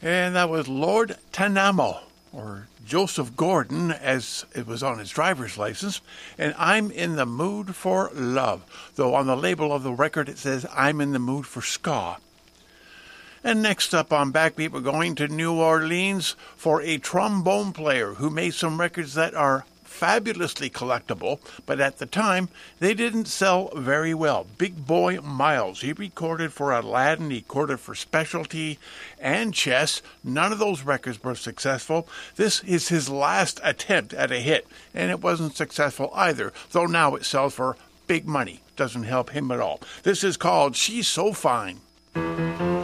And that was Lord Tanamo, or Joseph Gordon, as it was on his driver's license. And I'm in the mood for love, though on the label of the record it says I'm in the mood for ska. And next up on Backbeat, we're going to New Orleans for a trombone player who made some records that are fabulously collectible, but at the time, they didn't sell very well. Big Boy Miles. He recorded for Aladdin, he recorded for Specialty and Chess. None of those records were successful. This is his last attempt at a hit, and it wasn't successful either, though now it sells for big money. Doesn't help him at all. This is called She's So Fine.